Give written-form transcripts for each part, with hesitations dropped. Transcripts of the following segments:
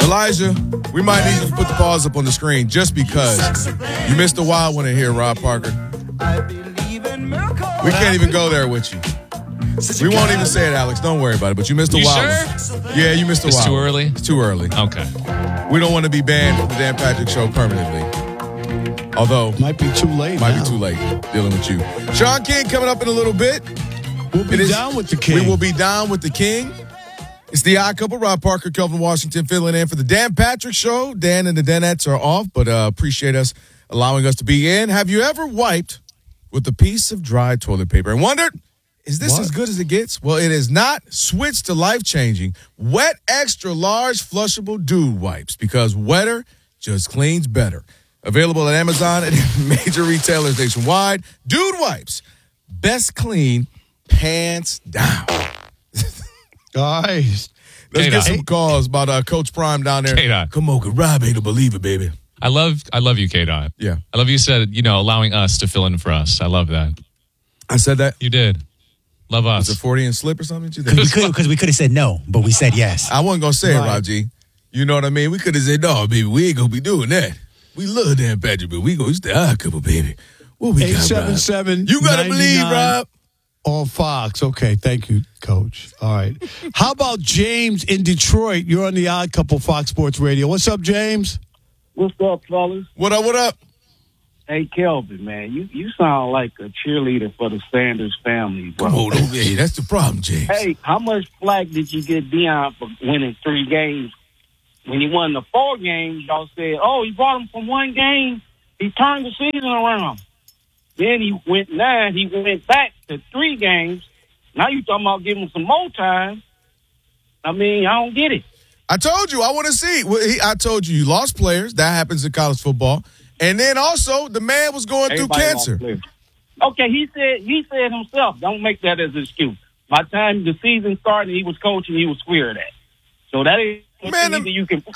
Elijah, we might need to put the pause up on the screen just because you missed a wild one in here, Rob Parker. We can't even go there with you. We won't even say it, Alex. Don't worry about it. But you missed a wild one. Yeah, you missed a wild one. It's too early? It's too early. Okay. We don't want to be banned from the Dan Patrick Show permanently. Although. Might be too late. Might be too late dealing with you. Sean King coming up in a little bit. We'll be down with the King. We will be down with the King. It's the Odd Couple. Rob Parker, Kelvin Washington filling in for the Dan Patrick Show. Dan and the Danettes are off, but appreciate us allowing us to be in. Have you ever wiped with a piece of dry toilet paper and wondered, is this as good as it gets? Well, it is not. Switch to life-changing Wet Extra Large Flushable Dude Wipes because wetter just cleans better. Available at Amazon and major retailers nationwide. Dude Wipes. Best clean, pants down. All right. Let's get some calls about Coach Prime down there. K-Dot. Come on, Rob ain't to believe it, baby. I love you, K-Dot. Yeah. I love you said, allowing us to fill in for us. I love that. I said that? You did. Love us. Was it 40 and slip or something? Because we could have said no, but we said yes. I wasn't going to say it, Rob G. You know what I mean? We could have said, no, baby, we ain't going to be doing that. We love Dan Patrick, but we going to stay Odd Couple, baby. What we got, Rob? 877. You got to believe, Rob. On Fox. Okay, thank you, Coach. All right. How about James in Detroit? You're on the Odd Couple Fox Sports Radio. What's up, James? What's up, fellas? What up, what up? Hey, Kelvin, man, you sound like a cheerleader for the Sanders family, bro. Come on, hey, that's the problem, James. Hey, how much flack did you get Deion for winning 3 games? When he won the 4 games, y'all said, oh, he brought him from 1 game. He turned the season around. Then he went back to 3 games. Now you talking about giving him some more time. I mean, I don't get it. I told you, I want to see. I told you lost players. That happens in college football. And then also, the man was going through cancer. Okay, he said himself, don't make that as an excuse. By the time the season started, he was coaching, he was square that. So that ain't either you can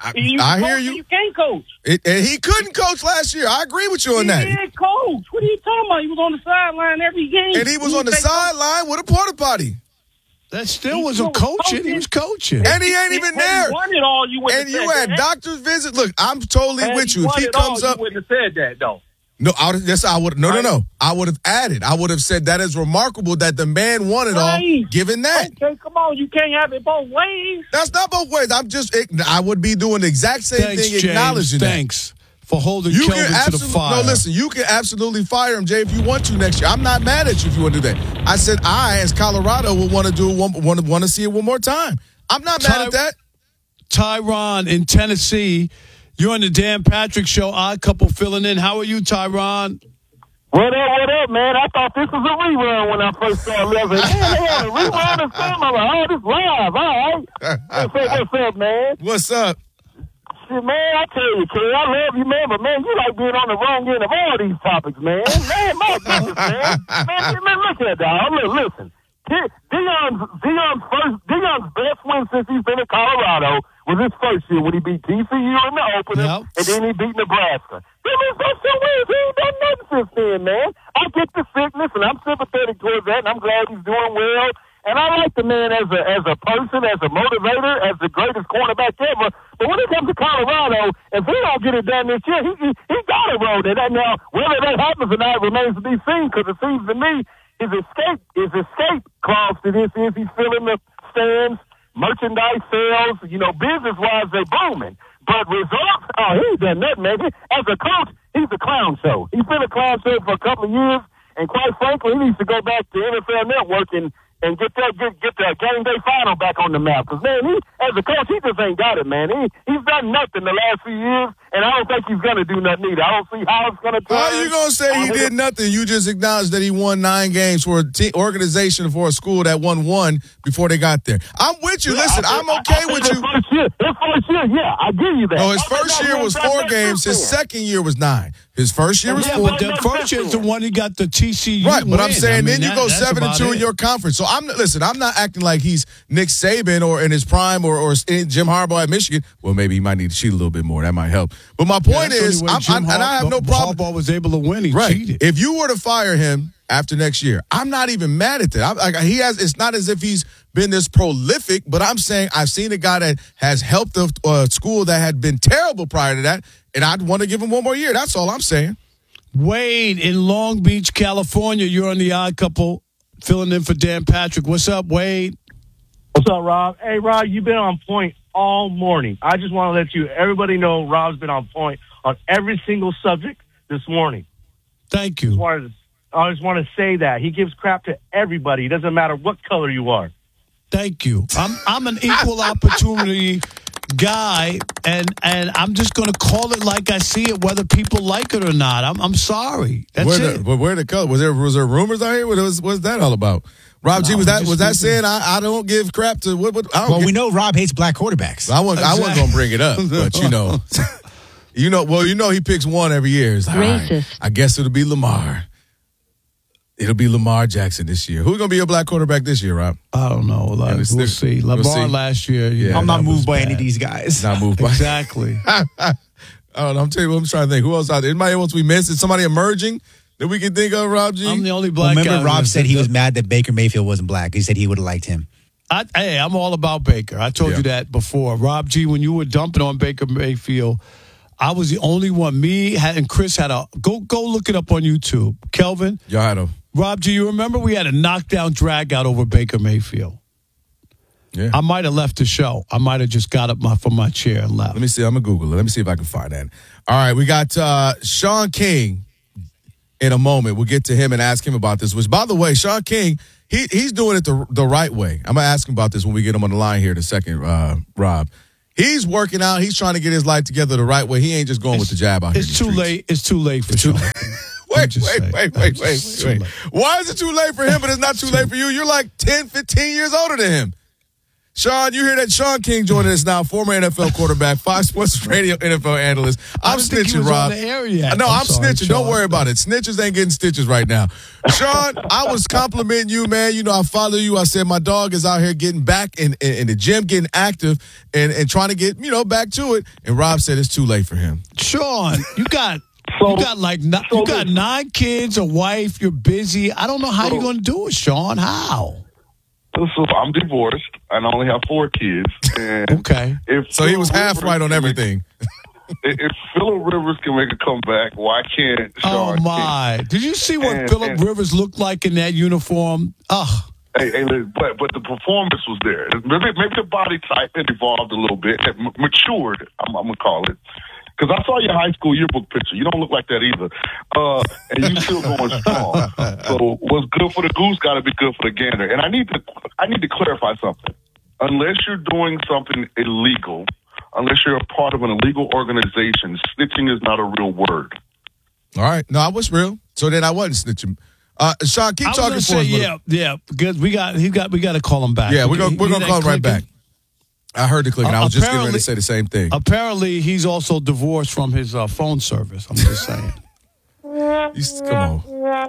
I hear you. You can't coach. And he couldn't coach last year. I agree with you on that. He did coach. What are you talking about? He was on the sideline every game. And he was on the sideline with a porta potty. That still wasn't coaching. He was coaching. And he ain't even there. And you had doctor's visit. Look, I'm totally with you. If he comes up. You wouldn't have said that, though. No, I would. No. I would have added. I would have said that is remarkable that the man won it all, given that. Okay, come on. You can't have it both ways. That's not both ways. I would be doing the exact same thing, acknowledging that. Thanks for holding Kelvin to the fire. No, listen, you can absolutely fire him, Jay, if you want to next year. I'm not mad at you if you want to do that. I said as Colorado, will want to see it one more time. I'm not mad at that. Tyron in Tennessee, you're on the Dan Patrick Show. Odd Couple filling in. How are you, Tyron? What up, man? I thought this was a rerun when I first saw 11. Man, they had a rerun or something. I'm like, oh, this live. All right. What's up, man? What's up? Shit, man, I tell you, kid, I love you, man, but, man, you like being on the wrong end of all these topics, man. Man, my goodness, man. Man, look at that, dog. Look, listen. Deion's best win since he's been in Colorado was his first year when he beat TCU in the opener, and then he beat Nebraska. Then his first 2 wins, he ain't done nothing since then, man. I get the sickness, and I'm sympathetic towards that, and I'm glad he's doing well. And I like the man as a person, as a motivator, as the greatest cornerback ever. But when it comes to Colorado, if he don't get it done this year, he got to roll that. Now, whether that happens or not remains to be seen, because it seems to me his escape clause to this is he's filling the stands, merchandise sales, business-wise, they're booming. But results, he ain't done nothing, man. As a coach, he's a clown show. He's been a clown show for a couple of years, and quite frankly, he needs to go back to NFL Network and get the game day final back on the map. Because, man, as a coach, he just ain't got it, man. He's done nothing the last few years, and I don't think he's going to do nothing either. I don't see how it's going to turn. How you going to say he did nothing? You just acknowledged that he won 9 games for an organization, for a school that won 1 before they got there. I'm with you. Listen, I'm okay with you. His first year, yeah, I give you that. No, his first year was 4 games. His second year was 9. His first year was 4. But the first year is the one he got the TCU right, but I'm saying then you go 7-2 in your conference. So I'm not acting like he's Nick Saban or in his prime or Jim Harbaugh at Michigan. Well, maybe he might need to cheat a little bit more. That might help. But my point is, I have no problem. Harbaugh was able to win. He cheated. If you were to fire him after next year. I'm not even mad at that. It's not as if he's been this prolific, but I'm saying I've seen a guy that has helped a school that had been terrible prior to that, and I'd want to give him one more year. That's all I'm saying. Wade in Long Beach, California. You're on the Odd Couple, filling in for Dan Patrick. What's up, Wade? What's up, Rob? Hey, Rob, you've been on point all morning. I just want to let everybody know Rob's been on point on every single subject this morning. Thank you. I just want to say that. He gives crap to everybody. It doesn't matter what color you are. Thank you. I'm an equal opportunity guy, and I'm just going to call it like I see it, whether people like it or not. I'm sorry. That's it. Where the color? Was there rumors out here? What's that all about? Rob G, was that saying I don't give crap to what? We know Rob hates black quarterbacks. I wasn't going to bring it up, but he picks one every year. It's like, racist. Right, I guess it'll be Lamar. It'll be Lamar Jackson this year. Who's going to be your black quarterback this year, Rob? I don't know. We'll see. Lamar last year. Yeah, I'm not moved by any of these guys. Not moved by. Exactly. I don't know. I'm telling you what I'm trying to think. Who else out there? Anybody else we missed? Is somebody emerging that we can think of, Rob G? I'm the only black guy. Remember, Rob said he was mad that Baker Mayfield wasn't black. He said he would have liked him. I'm all about Baker. I told you that before. Rob G, when you were dumping on Baker Mayfield, I was the only one. And Chris had go look it up on YouTube. Kelvin. Y'all had a. Rob G, you remember we had a knockdown drag out over Baker Mayfield? Yeah. I might have left the show. I might have just got up from my chair and left. Let me see. I'm going to Google it. Let me see if I can find that. All right. We got Sean King in a moment. We'll get to him and ask him about this, which, by the way, Sean King, he's doing it the right way. I'm going to ask him about this when we get him on the line here in a second, Rob. He's working out. He's trying to get his life together the right way. He ain't just going with the jab out here. It's too late. It's too late for Sean. Wait. Why is it too late for him, but it's not too late for you? You're like 10, 15 years older than him. Sean, you hear that? Sean King joining us now, former NFL quarterback, Fox Sports Radio NFL analyst. I'm snitching, Rob. No, I'm snitching. Sean. Don't worry about it. Snitches ain't getting stitches right now. Sean, I was complimenting you, man. You know, I follow you. I said my dog is out here getting back in the gym, getting active, and trying to get, back to it. And Rob said it's too late for him. Sean, you got 9 kids, a wife, you're busy. I don't know how you're going to do it, Sean. How? So I'm divorced and I only have 4 kids. And okay. So he was half right on everything. If Phillip Rivers can make a comeback, why can't Sean? Oh, my. Did you see what Phillip Rivers looked like in that uniform? Ugh. Hey, but the performance was there. Maybe the body type had evolved a little bit, had matured, I'm going to call it. Because I saw your high school yearbook picture. You don't look like that either. And you still going strong. So what's good for the goose got to be good for the gander. And I need to clarify something. Unless you're doing something illegal, unless you're a part of an illegal organization, snitching is not a real word. All right. No, I was real. So then I wasn't snitching. Sean, keep talking for us. Yeah. Because we got to call him back. Yeah, we're gonna call him right back. I heard the click, and I was just getting ready to say the same thing. Apparently, he's also divorced from his phone service. I'm just saying. Come on.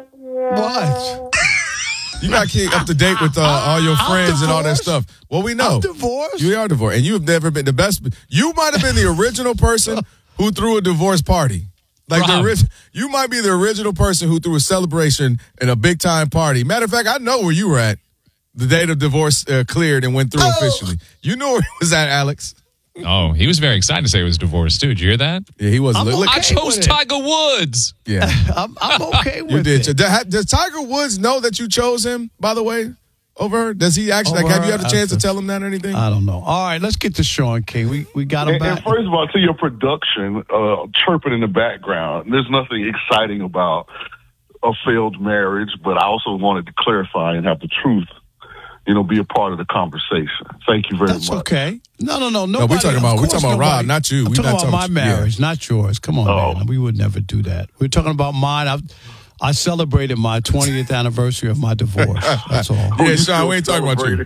What? You got to keep up to date with all your friends and all that stuff. Well, we know. I'm divorced. You are divorced, and you have never been the best. You might have been the original person who threw a divorce party. You might be the original person who threw a celebration and a big-time party. Matter of fact, I know where you were at. The day the divorce cleared and went through officially. You knew where he was at, Alex. Oh, he was very excited to say he was divorced, too. Did you hear that? Yeah, he was. I chose Tiger Woods. Yeah. I'm okay with it. You did. Does Tiger Woods know that you chose him, by the way, over her? Does he actually, have you had a chance to tell him that or anything? I don't know. All right, let's get to Sean King. We got him back. And first of all, to your production, chirping in the background, there's nothing exciting about a failed marriage, but I also wanted to clarify and have the truth. Be a part of the conversation. Thank you very much. That's okay. No. We're talking about Rob, not you. I'm talking about my marriage, not yours. Come on, man. We would never do that. We're talking about mine. I celebrated my 20th anniversary of my divorce. That's all. Yeah, Sean, we ain't talking about you.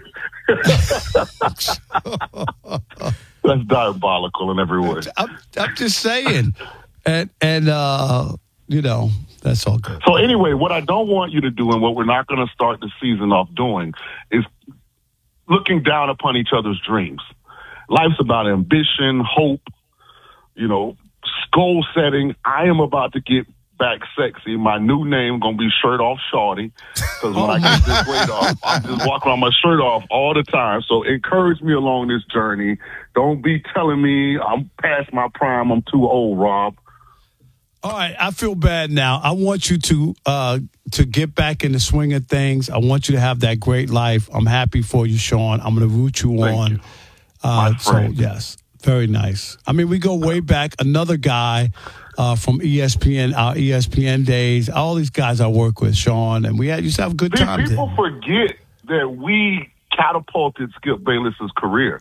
That's diabolical in every way. I'm just saying. And that's all good. So anyway, what I don't want you to do and what we're not going to start the season off doing is looking down upon each other's dreams. Life's about ambition, hope, goal setting. I am about to get back sexy. My new name going to be Shirt Off Shawty, because when I get this weight off, I'm just walking around my shirt off all the time. So encourage me along this journey. Don't be telling me I'm past my prime, I'm too old, Rob. All right, I feel bad now. I want you to get back in the swing of things. I want you to have that great life. I'm happy for you, Sean. I'm going to root you on. So, yes, very nice. I mean, we go way back. Another guy from ESPN, our ESPN days, all these guys I work with, Sean, and we used to have a good time. People forget that we catapulted Skip Bayless's career.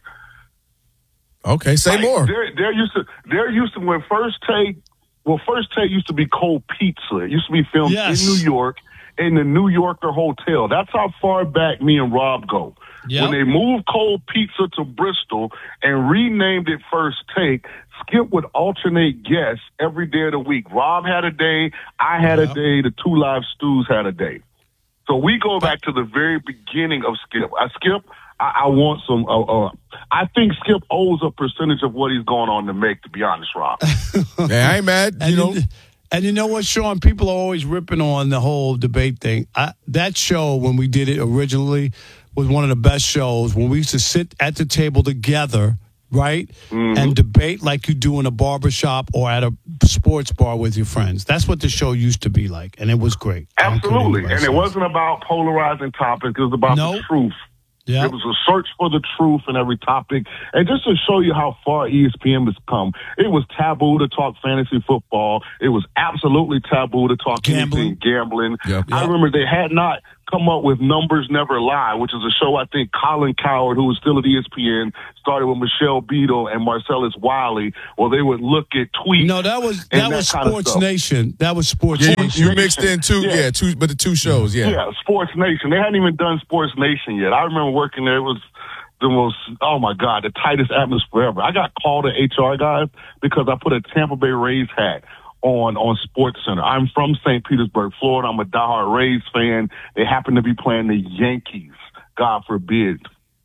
Okay, say more. There used to when First Take used to be Cold Pizza. It used to be filmed in New York in the New Yorker Hotel. That's how far back me and Rob go. Yep. When they moved Cold Pizza to Bristol and renamed it First Take, Skip would alternate guests every day of the week. Rob had a day, I had a day, the Two Live Stews had a day. So we go back to the very beginning of Skip. Skip, I want some. I think Skip owes a percentage of what he's going on to make. To be honest, Rob. Yeah, I ain't mad. And you know what, Sean? People are always ripping on the whole debate thing. That show, when we did it originally, was one of the best shows. When we used to sit at the table together, right, and debate like you do in a barbershop or at a sports bar with your friends. That's what the show used to be like, and it was great. Absolutely, and it wasn't about polarizing topics. It was about the truth. Yep. It was a search for the truth in every topic. And just to show you how far ESPN has come, it was taboo to talk fantasy football. It was absolutely taboo to talk anything gambling. Yep. I remember they had not come up with Numbers Never Lie, which is a show I think Colin Cowherd, who was still at ESPN, started with Michelle Beadle and Marcellus Wiley, where they would look at tweets. No, that was Sports Nation. That was Sports Nation. You mixed in but the two shows, Yeah, Sports Nation. They hadn't even done Sports Nation yet. I remember working there. It was the most, the tightest atmosphere ever. I got called to HR guys because I put a Tampa Bay Rays hat on Sports Center. I'm from St. Petersburg, Florida. I'm a diehard Rays fan. They happen to be playing the Yankees. God forbid.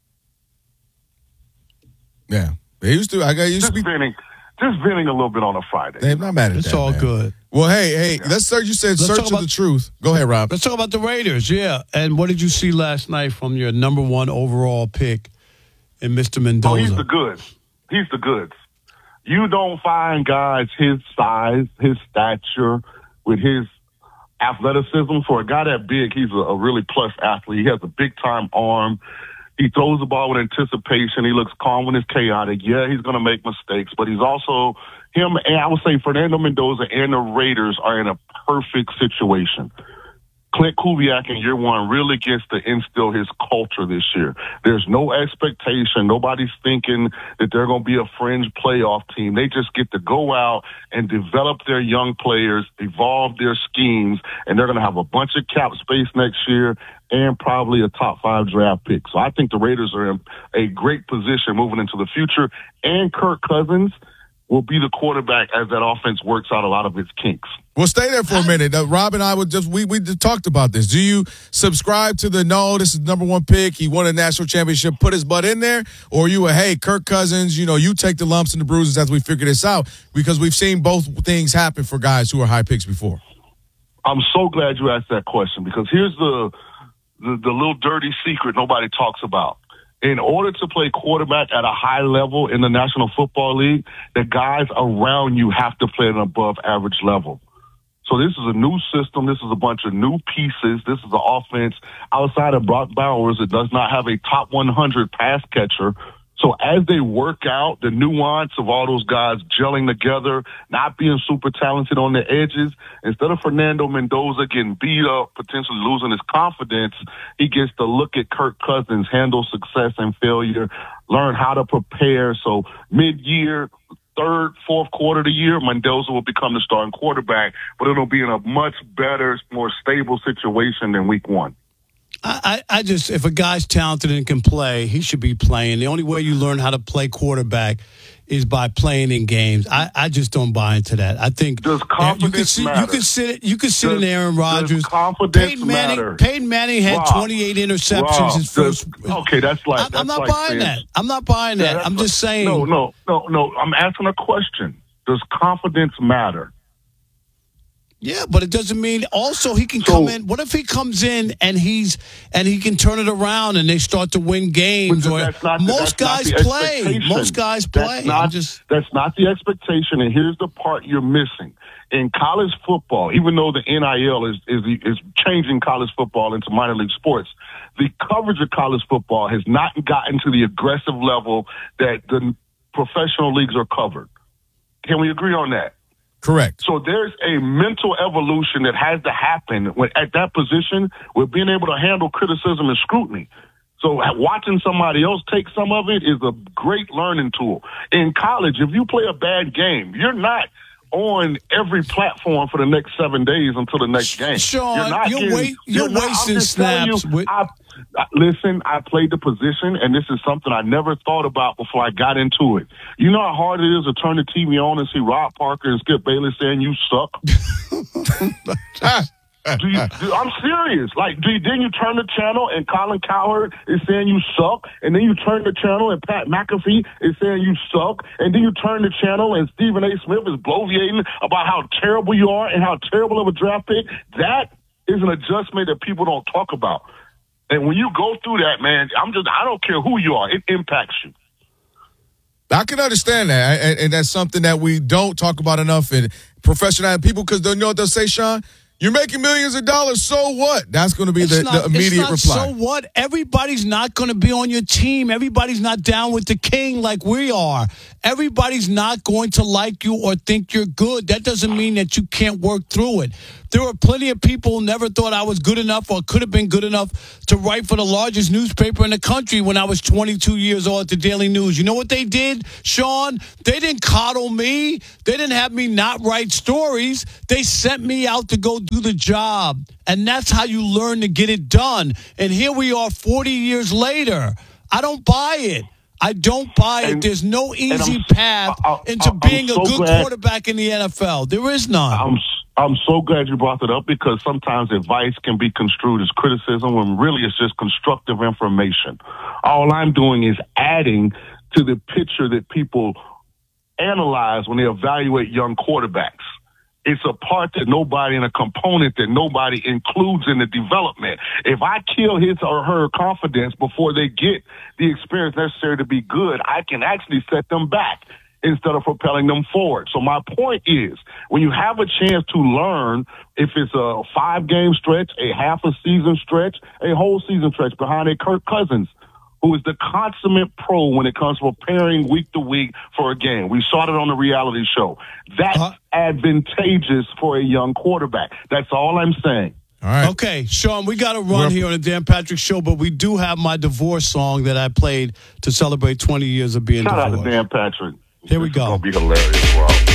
Yeah. They used to. Venting a little bit on a Friday. They're not mad at that. It's all good. Well, hey, let's start. You said search of the truth. Go ahead, Rob. Let's talk about the Raiders, And what did you see last night from your number one overall pick in Mr. Mendoza? Oh, he's the goods. He's the goods. You don't find guys his size, his stature, with his athleticism. For a guy that big, he's a really plus athlete. He has a big-time arm. He throws the ball with anticipation. He looks calm when it's chaotic. Yeah, he's going to make mistakes, but he's also him, and I would say Fernando Mendoza and the Raiders are in a perfect situation. Clint Kubiak in year one really gets to instill his culture this year. There's no expectation. Nobody's thinking that they're going to be a fringe playoff team. They just get to go out and develop their young players, evolve their schemes, and they're going to have a bunch of cap space next year and probably a top 5 draft pick. So I think the Raiders are in a great position moving into the future, and Kirk Cousins will be the quarterback as that offense works out a lot of its kinks. Well, stay there for a minute. Rob and I we just talked about this. Do you subscribe to this is number one pick, he won a national championship, put his butt in there? Or are you Kirk Cousins, you take the lumps and the bruises as we figure this out? Because we've seen both things happen for guys who are high picks before. I'm so glad you asked that question, because here's the little dirty secret nobody talks about. In order to play quarterback at a high level in the National Football League, the guys around you have to play at an above average level. So this is a new system. This is a bunch of new pieces. This is an offense outside of Brock Bowers that does not have a top 100 pass catcher. So as they work out the nuance of all those guys gelling together, not being super talented on the edges, instead of Fernando Mendoza getting beat up, potentially losing his confidence, he gets to look at Kirk Cousins, handle success and failure, learn how to prepare. So mid-year, third, fourth quarter of the year, Mendoza will become the starting quarterback, but it'll be in a much better, more stable situation than week one. I just, if a guy's talented and can play, he should be playing. The only way you learn how to play quarterback is by playing in games. I just don't buy into that. I think does confidence matter? You could sit in Aaron Rodgers. Does confidence matter? Peyton Manning had 28 interceptions his first. Okay, that's like I'm not buying that. I'm not buying that. I'm just saying. No. I'm asking a question. Does confidence matter? Yeah, but it doesn't mean also he can come in. What if he comes in and he can turn it around and they start to win games? Or most guys play. Most guys play. That's not the expectation. And here's the part you're missing. In college football, even though the NIL is changing college football into minor league sports, the coverage of college football has not gotten to the aggressive level that the professional leagues are covered. Can we agree on that? Correct. So there's a mental evolution that has to happen at that position with being able to handle criticism and scrutiny. So watching somebody else take some of it is a great learning tool. In college, if you play a bad game, you're not on every platform for the next 7 days until the next game. Sean, you're wasting snaps. Listen, I played the position, and this is something I never thought about before I got into it. You know how hard it is to turn the TV on and see Rob Parker and Skip Bayless saying you suck? I'm serious. Then you turn the channel and Colin Cowherd is saying you suck, and then you turn the channel and Pat McAfee is saying you suck, and then you turn the channel and Stephen A. Smith is bloviating about how terrible you are and how terrible of a draft pick. That is an adjustment that people don't talk about. And when you go through that, man, I don't care who you are. It impacts you. I can understand that. And that's something that we don't talk about enough in professional people, because they know what they'll say, Sean. You're making millions of dollars, so what? That's going to be the immediate reply. So what? Everybody's not going to be on your team. Everybody's not down with the king like we are. Everybody's not going to like you or think you're good. That doesn't mean that you can't work through it. There were plenty of people who never thought I was good enough or could have been good enough to write for the largest newspaper in the country when I was 22 years old at the Daily News. You know what they did, Sean? They didn't coddle me. They didn't have me not write stories. They sent me out to go do the job. And that's how you learn to get it done. And here we are 40 years later. I don't buy it. I don't buy it. There's no easy path into being a good quarterback in the NFL. There is none. I'm so glad you brought that up, because sometimes advice can be construed as criticism when really it's just constructive information. All I'm doing is adding to the picture that people analyze when they evaluate young quarterbacks. It's a part that nobody, and a component that nobody includes in the development. If I kill his or her confidence before they get the experience necessary to be good, I can actually set them back instead of propelling them forward. So my point is, when you have a chance to learn, if it's a 5-game stretch, a half a season stretch, a whole season stretch behind a Kirk Cousins, who is the consummate pro when it comes to preparing week to week for a game. We saw it on the reality show. That's advantageous for a young quarterback. That's all I'm saying. All right. Okay, Sean, we got to run here on the Dan Patrick Show, but we do have my divorce song that I played to celebrate 20 years of being divorced. Shout out to Dan Patrick. Here we go. It's going to be hilarious, bro.